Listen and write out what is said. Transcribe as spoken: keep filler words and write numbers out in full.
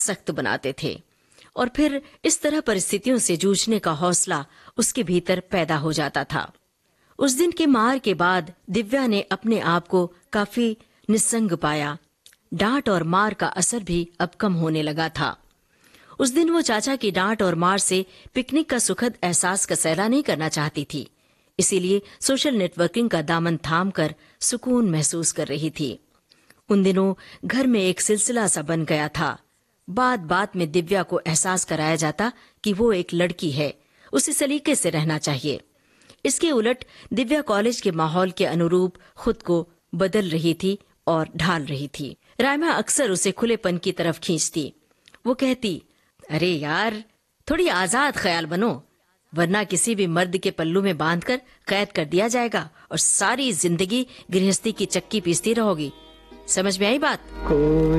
सख्त बनाते थे और फिर इस तरह परिस्थितियों से जूझने का हौसला उसके भीतर पैदा हो जाता था। उस दिन के मार के बाद दिव्या ने अपने आप को काफी निस्संग पाया। डांट और मार का असर भी अब कम होने लगा था। उस दिन वो चाचा की डांट और मार से पिकनिक का सुखद एहसास का सैला नहीं करना चाहती थी, इसीलिए सोशल नेटवर्किंग का दामन थाम कर सुकून महसूस कर रही थी। उन दिनों घर में एक सिलसिला सा बन गया था। बात बात में दिव्या को एहसास कराया जाता कि वो एक लड़की है, उसे सलीके से रहना चाहिए। इसके उलट दिव्या कॉलेज के माहौल के अनुरूप खुद को बदल रही थी और ढाल रही थी। रायमा अक्सर उसे खुलेपन की तरफ खींचती। वो कहती, अरे यार, थोड़ी आजाद ख्याल बनो, वरना किसी भी मर्द के पल्लू में बांधकर कैद कर दिया जाएगा और सारी जिंदगी गृहस्थी की चक्की पीसती रहोगी। समझ में आई बात?